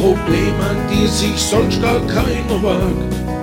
Probleme, an die sich sonst gar keiner wagt.